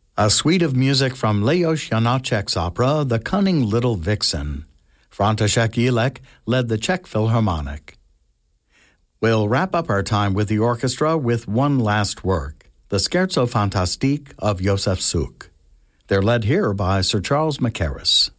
A suite of music from Leos Janáček's opera, The Cunning Little Vixen. František Jílek led the Czech Philharmonic. We'll wrap up our time with the orchestra with one last work, the Scherzo Fantastique of Josef Suk. They're led here by Sir Charles Mackerras.